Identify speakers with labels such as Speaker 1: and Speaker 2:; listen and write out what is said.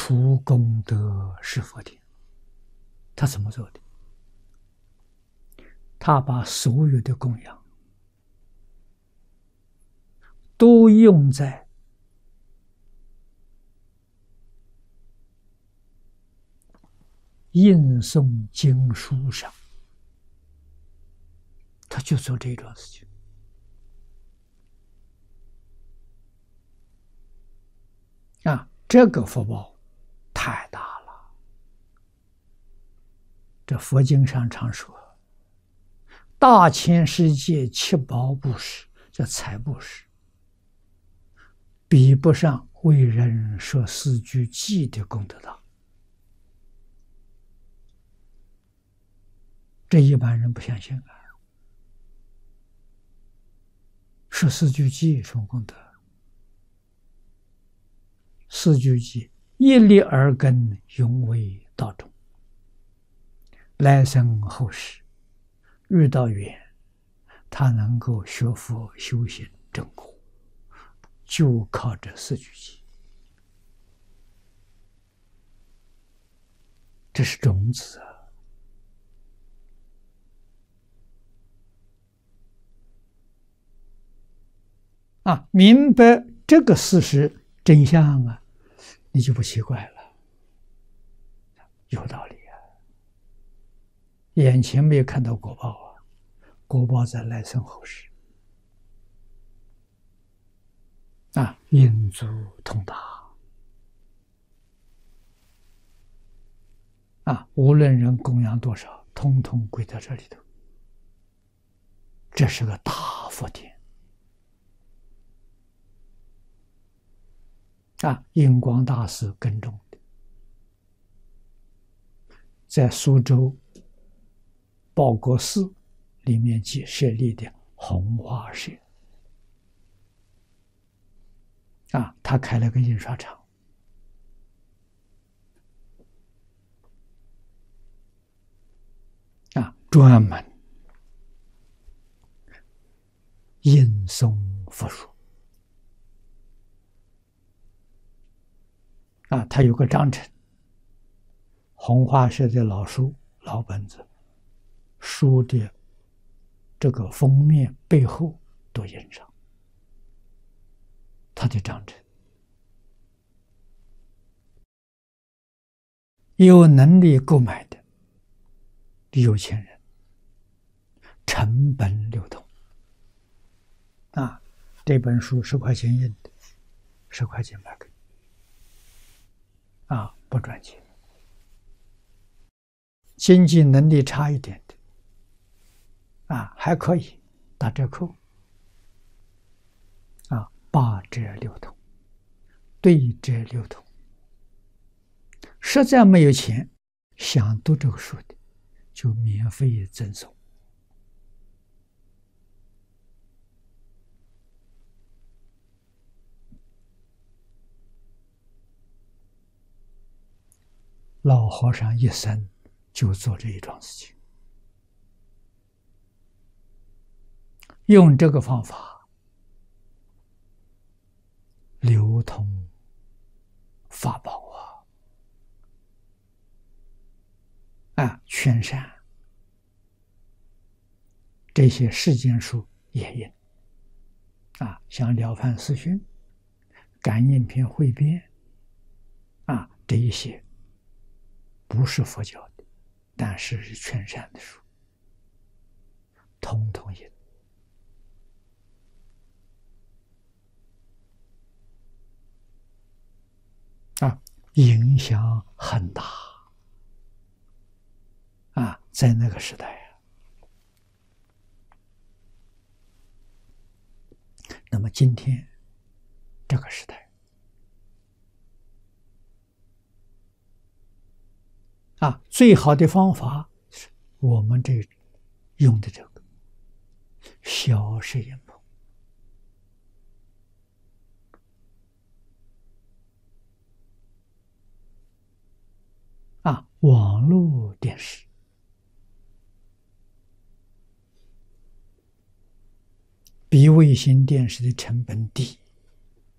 Speaker 1: 除功德是佛田。他怎么做的？他把所有的供养都用在印诵经书上，他就做这一桩事情。这个福报太大了。这佛经上常说，大千世界七宝布施，这财布施，比不上为人设四句偈的功德大。这一般人不相信啊。设四句偈什么功德？四句偈一粒耳根，永为道中。来生后世遇到缘，他能够学佛修行正果，就靠这四句偈。这是种子啊！明白这个事实真相啊，你就不奇怪了。有道理啊！眼前没有看到果报啊，果报在来生后世啊，因足通达啊！无论人供养多少，通通归到这里头。这是个大福田啊！印光大师耕种的，在苏州报国寺里面设立的弘化社啊，他开了个印刷厂啊，专门印诵佛书啊，他有个章程，弘化社的老书老本子，书的这个封面背后都印上他的章程。有能力购买的有钱人，成本流通啊！这本书10块钱印的，10块钱买给啊，不赚钱。经济能力差一点的啊，还可以打折扣啊，8折流通，对折流通。实在没有钱，想读这个书的，就免费赠送。老和尚一生就做这一桩事情，用这个方法流通法宝啊，劝善这些世间书也印啊，像《了凡四训》《感应篇汇编》啊，这一些不是佛教的，但是是劝善的书，统统印啊，影响很大啊，在那个时代啊。那么今天这个时代啊，最好的方法是我们这用的这个小摄影棚啊，网络电视比卫星电视的成本低